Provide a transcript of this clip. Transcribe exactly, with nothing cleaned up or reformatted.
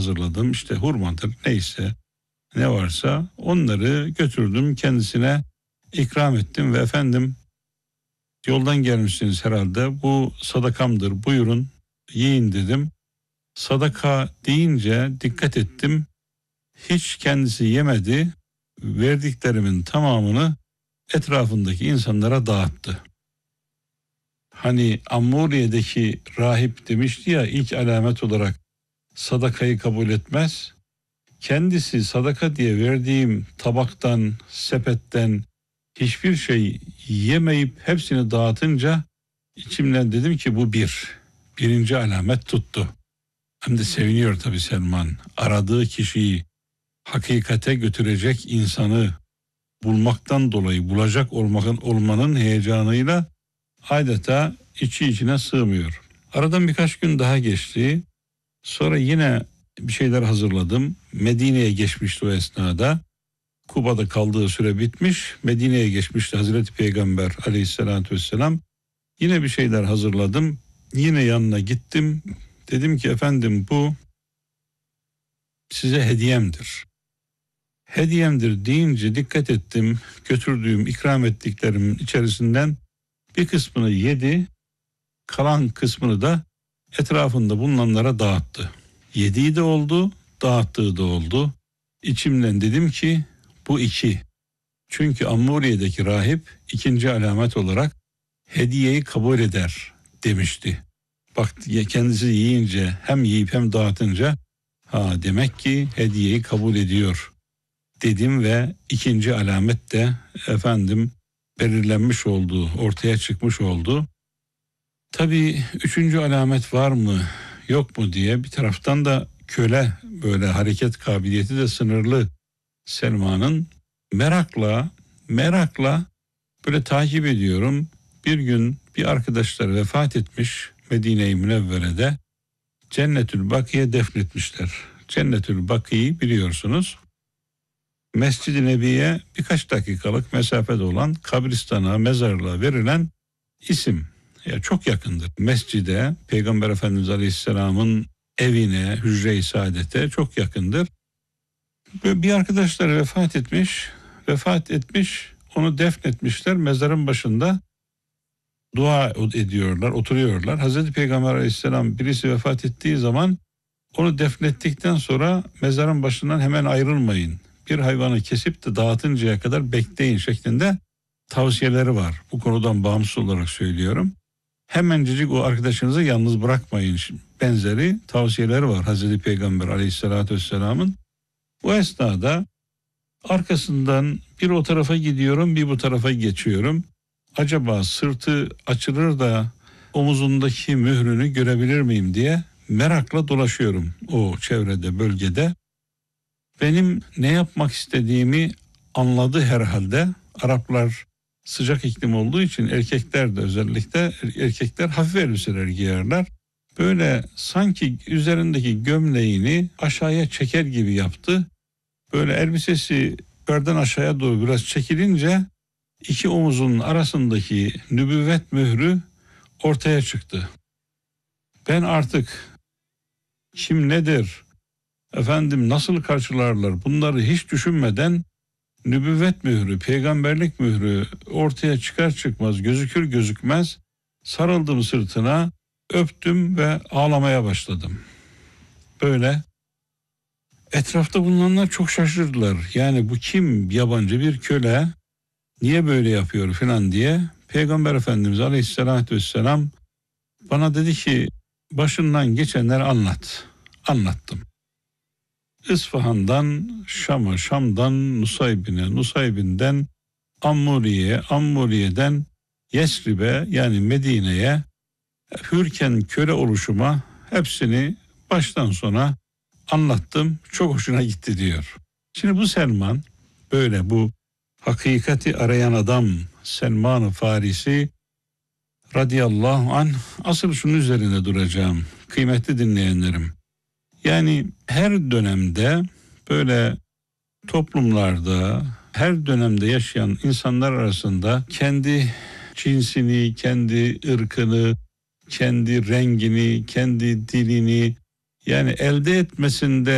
hazırladım. İşte hurmadır neyse ne varsa onları götürdüm kendisine ikram ettim ve efendim yoldan gelmişsiniz herhalde, bu sadakamdır, buyurun yiyin dedim. Sadaka deyince dikkat ettim, hiç kendisi yemedi, verdiklerimin tamamını etrafındaki insanlara dağıttı. Hani Ammuriye'deki rahip demişti ya, ilk alamet olarak sadakayı kabul etmez. Kendisi sadaka diye verdiğim tabaktan, sepetten hiçbir şey yemeyip hepsini dağıtınca içimden dedim ki bu bir. Birinci alamet tuttu. Hem de seviniyor tabii Selman. Aradığı kişiyi, hakikate götürecek insanı bulmaktan dolayı, bulacak olmanın, olmanın heyecanıyla adeta içi içine sığmıyor. Aradan birkaç gün daha geçti. Sonra yine bir şeyler hazırladım. Medine'ye geçmişti o esnada. Kuba'da kaldığı süre bitmiş. Medine'ye geçmişti Hazreti Peygamber aleyhissalatü vesselam. Yine bir şeyler hazırladım. Yine yanına gittim. Dedim ki efendim bu size hediyemdir. Hediyemdir deyince dikkat ettim. Götürdüğüm, ikram ettiklerimin içerisinden bir kısmını yedi. Kalan kısmını da etrafında bulunanlara dağıttı. Yediği de oldu, dağıttığı da oldu. İçimden dedim ki bu iki. Çünkü Ammuriye'deki rahip ikinci alamet olarak hediyeyi kabul eder demişti. Bak kendisi yiyince, hem yiyip hem dağıtınca ha demek ki hediyeyi kabul ediyor dedim ve ikinci alamet de efendim belirlenmiş oldu, ortaya çıkmış oldu. Tabii üçüncü alamet var mı yok mu diye bir taraftan da köle, böyle hareket kabiliyeti de sınırlı Selma'nın, merakla merakla böyle takip ediyorum. Bir gün bir arkadaşlar vefat etmiş Medine-i Münevvere'de, Cennetül Bakı'ya defnetmişler. Cennetül Bakı'yı biliyorsunuz. Mescid-i Nebi'ye birkaç dakikalık mesafede olan kabristana, mezarlığa verilen isim. Ya çok yakındır. Mescide, Peygamber Efendimiz Aleyhisselam'ın evine, hücre-i saadete çok yakındır. Böyle bir arkadaşlar vefat etmiş, vefat etmiş, onu defnetmişler, mezarın başında dua ediyorlar, oturuyorlar. Hazreti Peygamber Aleyhisselam birisi vefat ettiği zaman onu defnettikten sonra mezarın başından hemen ayrılmayın. Bir hayvanı kesip de dağıtıncaya kadar bekleyin şeklinde tavsiyeleri var. Bu konudan bağımsız olarak söylüyorum. Hemencecik o arkadaşınızı yalnız bırakmayın benzeri tavsiyeleri var Hazreti Peygamber Aleyhisselatü Vesselam'ın. Bu esnada arkasından bir o tarafa gidiyorum, bir bu tarafa geçiyorum. Acaba sırtı açılır da omuzundaki mührünü görebilir miyim diye merakla dolaşıyorum o çevrede, bölgede. Benim ne yapmak istediğimi anladı herhalde. Araplar sıcak iklim olduğu için, erkekler de özellikle erkekler hafif elbiseler giyerler. Böyle sanki üzerindeki gömleğini aşağıya çeker gibi yaptı. Böyle elbisesi yukarıdan aşağıya doğru biraz çekilince iki omuzun arasındaki nübüvvet mührü ortaya çıktı. Ben artık kim nedir, efendim nasıl karşılarlar, bunları hiç düşünmeden nübüvvet mührü, peygamberlik mührü ortaya çıkar çıkmaz, gözükür gözükmez sarıldım sırtına, öptüm ve ağlamaya başladım. Böyle etrafta bulunanlar çok şaşırdılar. Yani bu kim, yabancı bir köle, niye böyle yapıyor falan diye. Peygamber Efendimiz Aleyhisselatü Vesselam bana dedi ki başından geçenleri anlat. Anlattım. İsfahan'dan Şam'a, Şam'dan Nusaybin'e, Nusaybin'den Ammuriye'ye, Ammuriye'den Yesrib'e yani Medine'ye, hürken köle oluşuma hepsini baştan sona anlattım. Çok hoşuna gitti diyor. Şimdi bu Selman, böyle bu hakikati arayan adam Selman-ı Farisi radıyallahu anh, asıl şunun üzerine duracağım kıymetli dinleyenlerim. Yani her dönemde böyle toplumlarda, her dönemde yaşayan insanlar arasında kendi cinsini, kendi ırkını, kendi rengini, kendi dilini yani elde etmesinde